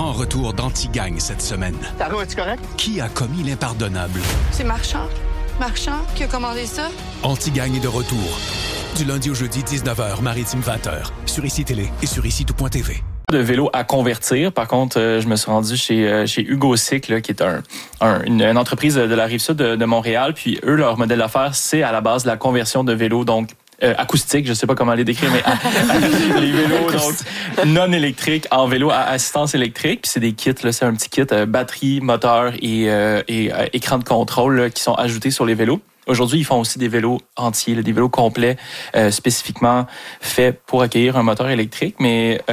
grand retour d'Anti-Gang cette semaine. Taro, es-tu correct? Qui a commis l'impardonnable? C'est Marchand. Marchand qui a commandé ça? Anti-Gang est de retour. Du lundi au jeudi, 19h, Maritime 20h. Sur ICI Télé et sur ICI-tout.tv. De vélo à convertir. Par contre, je me suis rendu chez Hugo Cycle, qui est une entreprise de la Rive-Sud de Montréal. Puis eux, leur modèle d'affaires, c'est à la base la conversion de vélos, donc acoustique, je sais pas comment les décrire, mais les vélos donc non électriques en vélo à assistance électrique. Puis c'est des kits, là, c'est un petit kit batterie, moteur et écran de contrôle là, qui sont ajoutés sur les vélos. Aujourd'hui, ils font aussi des vélos entiers, là, des vélos complets spécifiquement faits pour accueillir un moteur électrique. Mais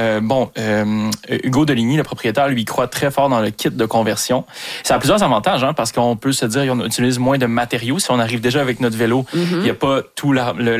Hugo Deligny, le propriétaire, lui, croit très fort dans le kit de conversion. Ça a plusieurs avantages, parce qu'on peut se dire qu'on utilise moins de matériaux. Si on arrive déjà avec notre vélo, il n'y a pas tout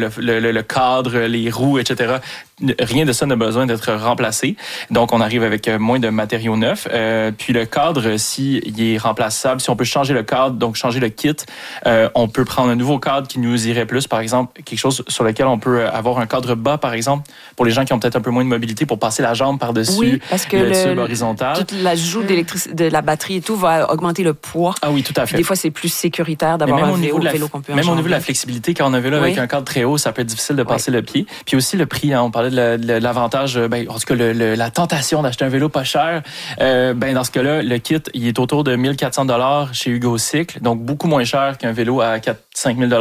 le cadre, les roues, etc. Rien de ça n'a besoin d'être remplacé. Donc, on arrive avec moins de matériaux neufs. Puis le cadre, s'il est remplaçable, si on peut changer le cadre, donc changer le kit, on peut prendre un nouveau cadre qui nous irait plus, par exemple, quelque chose sur lequel on peut avoir un cadre bas, par exemple, pour les gens qui ont peut-être un peu moins de mobilité, pour passer la jambe par-dessus le tube horizontal. Tout l'ajout de la batterie et tout va augmenter le poids. Ah oui, tout à fait. Puis des fois, c'est plus sécuritaire d'avoir un vélo qu'on peut enjamber. Même au niveau de la flexibilité, quand on a un vélo avec un cadre très haut, ça peut être difficile de passer le pied. Puis aussi le prix, on parlait de l'avantage, en tout cas la tentation d'acheter un vélo pas cher. Dans ce cas-là, le kit, il est autour de 1 400 $ chez Hugo Cycle, donc beaucoup moins cher qu'un vélo à 5 000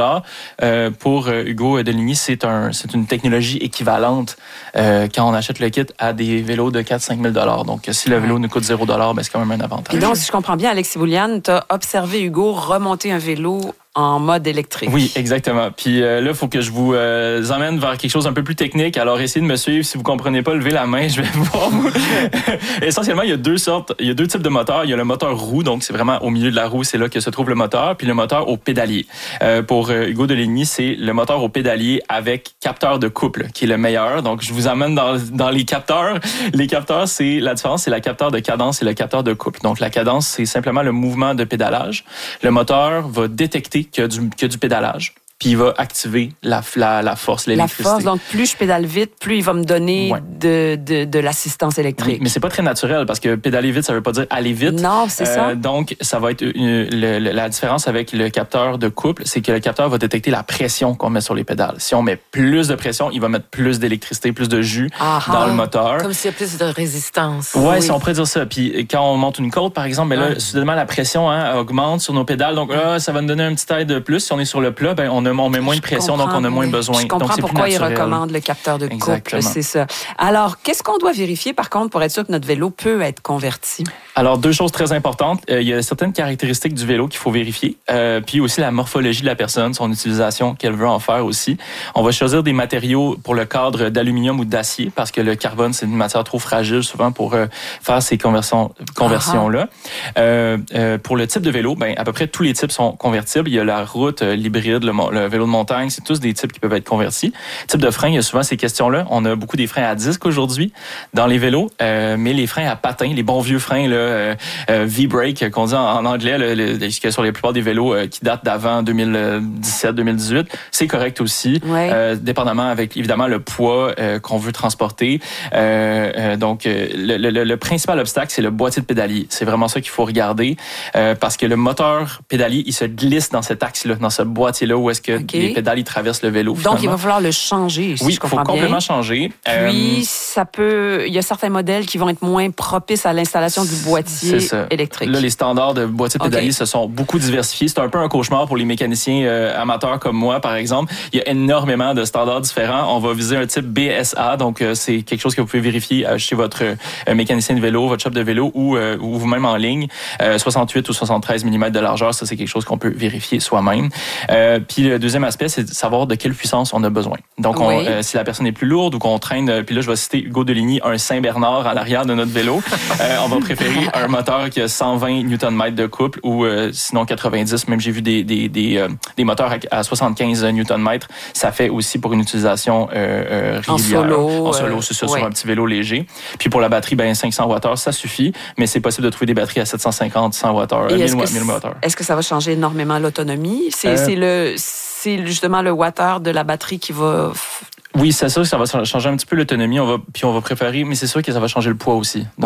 $. Pour Hugo Deligny, c'est une technologie équivalente quand on achète le kit à des vélos de 4-5 000 $. Donc, si le vélo nous coûte 0 $, c'est quand même un avantage. Et donc, si je comprends bien, Alexis Bouliane, tu as observé Hugo remonter un vélo en mode électrique. Oui, exactement. Puis là, il faut que je vous emmène vers quelque chose un peu plus technique. Alors, essayez de me suivre. Si vous comprenez pas, levez la main. Je vais voir. Essentiellement, il y a deux types de moteurs. Il y a le moteur roue, donc c'est vraiment au milieu de la roue, c'est là que se trouve le moteur. Puis le moteur au pédalier. Pour Hugo Deligny, c'est le moteur au pédalier avec capteur de couple qui est le meilleur. Donc, je vous amène dans les capteurs. Les capteurs, la différence, c'est la capteur de cadence et le capteur de couple. Donc, la cadence, c'est simplement le mouvement de pédalage. Le moteur va détecter qu'il y a du pédalage. Puis il va activer la force, l'électricité. La force, donc plus je pédale vite, plus il va me donner de l'assistance électrique. Oui, mais c'est pas très naturel parce que pédaler vite, ça veut pas dire aller vite. Non, c'est ça. Donc, ça va être la différence avec le capteur de couple, c'est que le capteur va détecter la pression qu'on met sur les pédales. Si on met plus de pression, il va mettre plus d'électricité, plus de jus dans le moteur. Comme s'il y a plus de résistance. Oui, si on pourrait dire ça. Puis quand on monte une côte, par exemple, là, soudainement, la pression augmente sur nos pédales. Donc là, ça va nous donner un petit aide de plus. Si on est sur le plat, on met moins de pression, donc on a moins besoin. Je comprends donc, c'est pourquoi plus il naturel. recommande le capteur de couple, c'est ça. Alors, qu'est-ce qu'on doit vérifier, par contre, pour être sûr que notre vélo peut être converti? Alors, deux choses très importantes. Il y a certaines caractéristiques du vélo qu'il faut vérifier. Puis aussi la morphologie de la personne, son utilisation qu'elle veut en faire aussi. On va choisir des matériaux pour le cadre d'aluminium ou d'acier, parce que le carbone, c'est une matière trop fragile souvent pour faire ces conversions-là. Pour le type de vélo, à peu près tous les types sont convertibles. Il y a la route, l'hybride, le vélo de montagne, c'est tous des types qui peuvent être convertis. Type de frein, il y a souvent ces questions-là. On a beaucoup des freins à disque aujourd'hui dans les vélos, mais les freins à patins, les bons vieux freins là, V-brake qu'on dit en anglais, sur les plupart des vélos qui datent d'avant 2017-2018, c'est correct aussi, dépendamment avec évidemment le poids qu'on veut transporter. Donc, le principal obstacle, c'est le boîtier de pédalier. C'est vraiment ça qu'il faut regarder parce que le moteur pédalier, il se glisse dans cet axe-là, dans ce boîtier-là où est-ce que les pédales ils traversent le vélo. Donc, il va falloir le changer, si je comprends bien. Oui, il faut complètement changer. Puis, il y a certains modèles qui vont être moins propices à l'installation du boîtier électrique. Là, les standards de boîtier de pédalier se sont beaucoup diversifiés. C'est un peu un cauchemar pour les mécaniciens amateurs comme moi, par exemple. Il y a énormément de standards différents. On va viser un type BSA, donc c'est quelque chose que vous pouvez vérifier chez votre mécanicien de vélo, votre shop de vélo ou vous-même en ligne. 68 ou 73 mm de largeur, ça, c'est quelque chose qu'on peut vérifier soi-même. Puis le deuxième aspect, c'est de savoir de quelle puissance on a besoin. Donc, si la personne est plus lourde ou qu'on traîne, puis là, je vais citer Hugo Deligny, un Saint-Bernard à l'arrière de notre vélo, on va préférer un moteur qui a 120 Nm de couple ou sinon 90. Même j'ai vu des moteurs à 75 Nm. Ça fait aussi pour une utilisation régulière. En solo, c'est ça, sur un petit vélo léger. Puis pour la batterie, 500 Wh, ça suffit, mais c'est possible de trouver des batteries à 750, 100 Wh, 1000 Wh. Est-ce que ça va changer énormément l'autonomie? C'est justement le wattheure de la batterie qui va... Oui, c'est sûr que ça va changer un petit peu l'autonomie. On va préférer, mais c'est sûr que ça va changer le poids aussi. Donc,